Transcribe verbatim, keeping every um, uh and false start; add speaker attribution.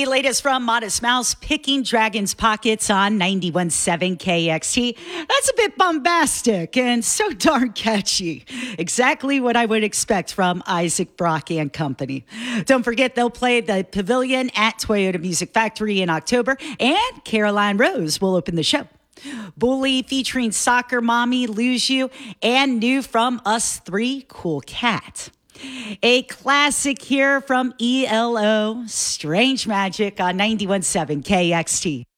Speaker 1: The latest from Modest Mouse, Picking Dragon's Pockets on ninety-one point seven K X T. That's a bit bombastic and so darn catchy. Exactly what I would expect from Isaac Brock and Company. Don't forget, they'll play the Pavilion at Toyota Music Factory in October, and Caroline Rose will open the show. Bully featuring Soccer Mommy, Lose You, and new from Us Three, Cool Cat. A classic here from E L O, Strange Magic on ninety-one point seven K X T.